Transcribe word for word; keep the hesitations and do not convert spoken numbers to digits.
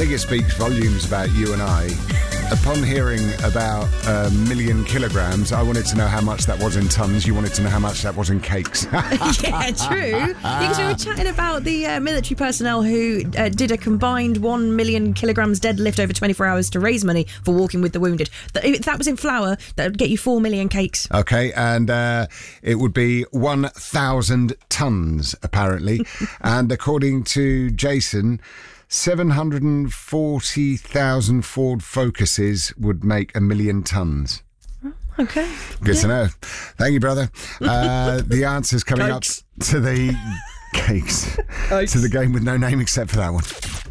think it speaks volumes about you and I. Upon hearing about a million kilograms, I wanted to know how much that was in tons. You wanted to know how much that was in cakes. Yeah, true. Because we were chatting about the uh, military personnel who uh, did a combined one million kilograms deadlift over twenty-four hours to raise money for Walking with the Wounded. If that was in flour, that would get you four million cakes. Okay, and uh, it would be one thousand tons, apparently. And according to Jason, seven hundred forty thousand Ford Focuses would make a million tons. Okay. Good yeah. to know. Thank you, brother. Uh, the answer's coming Cakes. up to the cakes. Cakes. To the game with no name except for that one.